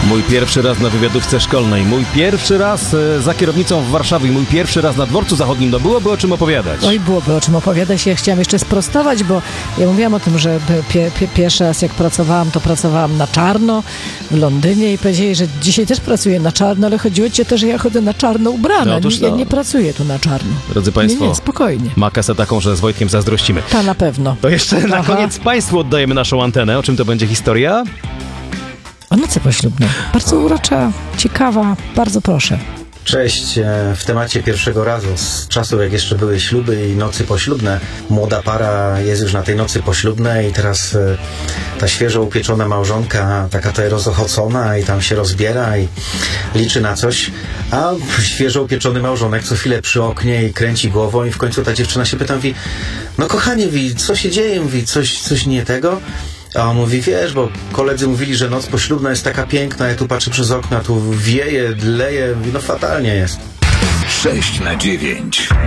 Mój pierwszy raz na wywiadówce szkolnej, mój pierwszy raz za kierownicą w Warszawie, mój pierwszy raz na dworcu zachodnim, no byłoby o czym opowiadać. Oj, byłoby o czym opowiadać. Ja chciałam jeszcze sprostować, bo ja mówiłam o tym, że pierwszy raz jak pracowałam, to pracowałam na czarno w Londynie i powiedzieli, że dzisiaj też pracuję na czarno, ale chodziło ci o to, że ja chodzę na czarno ubrana. No, otóż Ja to. nie pracuję tu na czarno. Drodzy Państwo, Nie, spokojnie. ma kasę taką, że z Wojtkiem zazdrościmy. Ta na pewno. To jeszcze na Aha. koniec Państwu oddajemy naszą antenę. O czym to będzie historia? O nocy poślubnej. Bardzo urocza, ciekawa. Bardzo proszę. Cześć, w temacie pierwszego razu, z czasów jak jeszcze były śluby i nocy poślubne, młoda para jest już na tej nocy poślubnej i teraz ta świeżo upieczona małżonka, taka tutaj rozochocona i tam się rozbiera i liczy na coś, a świeżo upieczony małżonek co chwilę przy oknie i kręci głową i w końcu ta dziewczyna się pyta, mówi, no kochanie, co się dzieje, mówi, coś nie tego? A on mówi, wiesz, bo koledzy mówili, że noc poślubna jest taka piękna, ja tu patrzę przez okna, tu wieje, leje, mówi, no fatalnie jest. 6 na 9.